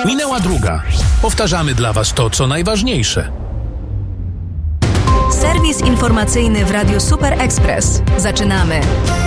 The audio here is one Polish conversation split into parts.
Minęła druga. Powtarzamy dla Was to, co najważniejsze. Serwis informacyjny w Radiu Super Express. Zaczynamy.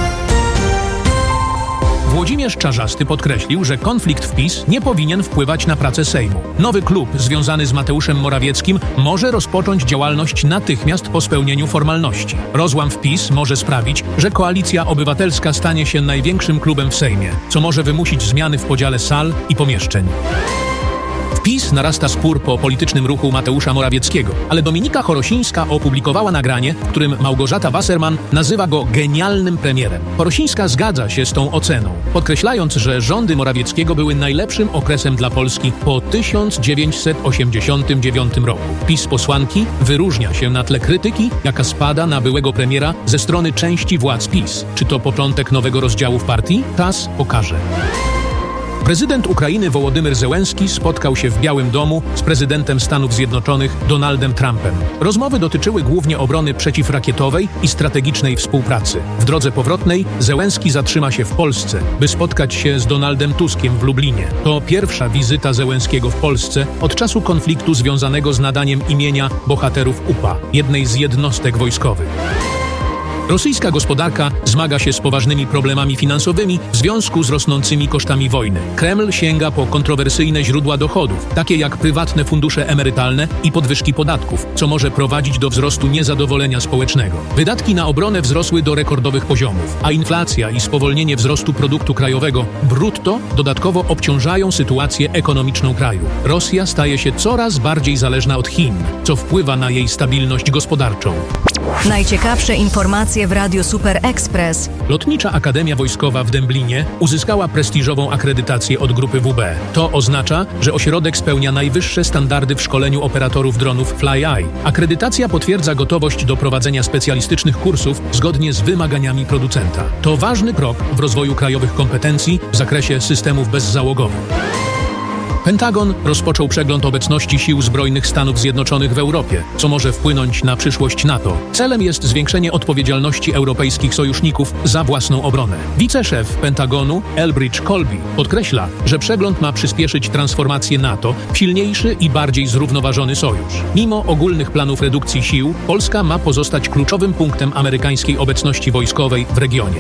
Włodzimierz Czarzasty podkreślił, że konflikt w PiS nie powinien wpływać na pracę Sejmu. Nowy klub związany z Mateuszem Morawieckim może rozpocząć działalność natychmiast po spełnieniu formalności. Rozłam w PiS może sprawić, że Koalicja Obywatelska stanie się największym klubem w Sejmie, co może wymusić zmiany w podziale sal i pomieszczeń. W PiS narasta spór po politycznym ruchu Mateusza Morawieckiego, ale Dominika Chorosińska opublikowała nagranie, w którym Małgorzata Wasserman nazywa go genialnym premierem. Chorosińska zgadza się z tą oceną, podkreślając, że rządy Morawieckiego były najlepszym okresem dla Polski po 1989 roku. PiS posłanki wyróżnia się na tle krytyki, jaka spada na byłego premiera ze strony części władz PiS. Czy to początek nowego rozdziału w partii? Czas pokaże. Prezydent Ukrainy Wołodymyr Zełenski spotkał się w Białym Domu z prezydentem Stanów Zjednoczonych Donaldem Trumpem. Rozmowy dotyczyły głównie obrony przeciwrakietowej i strategicznej współpracy. W drodze powrotnej Zełenski zatrzyma się w Polsce, by spotkać się z Donaldem Tuskiem w Lublinie. To pierwsza wizyta Zełenskiego w Polsce od czasu konfliktu związanego z nadaniem imienia bohaterów UPA, jednej z jednostek wojskowych. Rosyjska gospodarka zmaga się z poważnymi problemami finansowymi w związku z rosnącymi kosztami wojny. Kreml sięga po kontrowersyjne źródła dochodów, takie jak prywatne fundusze emerytalne i podwyżki podatków, co może prowadzić do wzrostu niezadowolenia społecznego. Wydatki na obronę wzrosły do rekordowych poziomów, a inflacja i spowolnienie wzrostu produktu krajowego brutto dodatkowo obciążają sytuację ekonomiczną kraju. Rosja staje się coraz bardziej zależna od Chin, co wpływa na jej stabilność gospodarczą. Najciekawsze informacje w Radiu Super Express. Lotnicza Akademia Wojskowa w Dęblinie uzyskała prestiżową akredytację od grupy WB. To oznacza, że ośrodek spełnia najwyższe standardy w szkoleniu operatorów dronów FlyEye. Akredytacja potwierdza gotowość do prowadzenia specjalistycznych kursów zgodnie z wymaganiami producenta. To ważny krok w rozwoju krajowych kompetencji w zakresie systemów bezzałogowych. Pentagon rozpoczął przegląd obecności sił zbrojnych Stanów Zjednoczonych w Europie, co może wpłynąć na przyszłość NATO. Celem jest zwiększenie odpowiedzialności europejskich sojuszników za własną obronę. Wiceszef Pentagonu Elbridge Colby podkreśla, że przegląd ma przyspieszyć transformację NATO w silniejszy i bardziej zrównoważony sojusz. Mimo ogólnych planów redukcji sił, Polska ma pozostać kluczowym punktem amerykańskiej obecności wojskowej w regionie.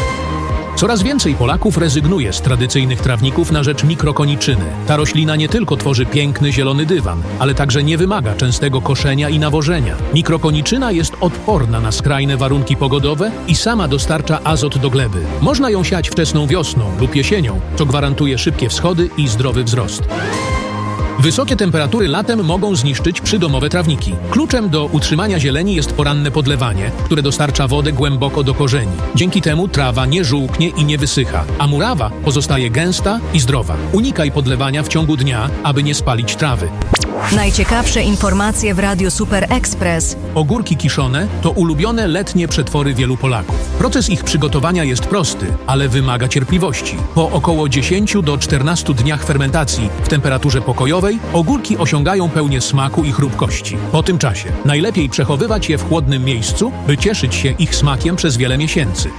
Coraz więcej Polaków rezygnuje z tradycyjnych trawników na rzecz mikrokoniczyny. Ta roślina nie tylko tworzy piękny zielony dywan, ale także nie wymaga częstego koszenia i nawożenia. Mikrokoniczyna jest odporna na skrajne warunki pogodowe i sama dostarcza azot do gleby. Można ją siać wczesną wiosną lub jesienią, co gwarantuje szybkie wschody i zdrowy wzrost. Wysokie temperatury latem mogą zniszczyć przydomowe trawniki. Kluczem do utrzymania zieleni jest poranne podlewanie, które dostarcza wodę głęboko do korzeni. Dzięki temu trawa nie żółknie i nie wysycha, a murawa pozostaje gęsta i zdrowa. Unikaj podlewania w ciągu dnia, aby nie spalić trawy. Najciekawsze informacje w Radiu Super Express. Ogórki kiszone to ulubione letnie przetwory wielu Polaków. Proces ich przygotowania jest prosty, ale wymaga cierpliwości. Po około 10 do 14 dniach fermentacji w temperaturze pokojowej ogórki osiągają pełnię smaku i chrupkości. Po tym czasie najlepiej przechowywać je w chłodnym miejscu, by cieszyć się ich smakiem przez wiele miesięcy.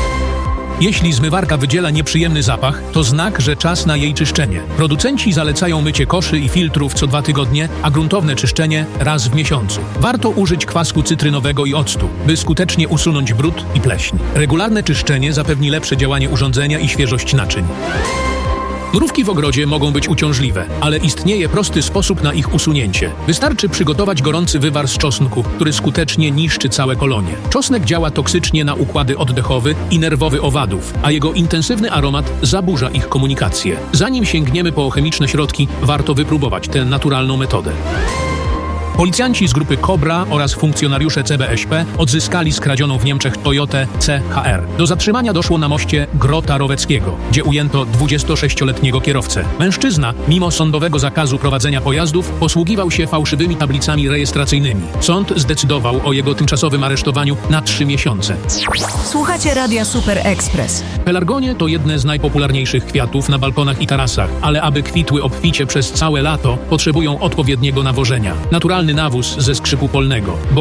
Jeśli zmywarka wydziela nieprzyjemny zapach, to znak, że czas na jej czyszczenie. Producenci zalecają mycie koszy i filtrów co 2 tygodnie, a gruntowne czyszczenie raz w miesiącu. Warto użyć kwasku cytrynowego i octu, by skutecznie usunąć brud i pleśń. Regularne czyszczenie zapewni lepsze działanie urządzenia i świeżość naczyń. Mrówki w ogrodzie mogą być uciążliwe, ale istnieje prosty sposób na ich usunięcie. Wystarczy przygotować gorący wywar z czosnku, który skutecznie niszczy całe kolonie. Czosnek działa toksycznie na układy oddechowe i nerwowe owadów, a jego intensywny aromat zaburza ich komunikację. Zanim sięgniemy po chemiczne środki, warto wypróbować tę naturalną metodę. Policjanci z grupy Kobra oraz funkcjonariusze CBŚP odzyskali skradzioną w Niemczech Toyotę CHR. Do zatrzymania doszło na moście Grota Roweckiego, gdzie ujęto 26-letniego kierowcę. Mężczyzna, mimo sądowego zakazu prowadzenia pojazdów, posługiwał się fałszywymi tablicami rejestracyjnymi. Sąd zdecydował o jego tymczasowym aresztowaniu na 3 miesiące. Słuchacie Radia Super Express. Pelargonie to jedne z najpopularniejszych kwiatów na balkonach i tarasach, ale aby kwitły obficie przez całe lato, potrzebują odpowiedniego nawożenia. Naturalny nawóz ze skrzypu polnego, bo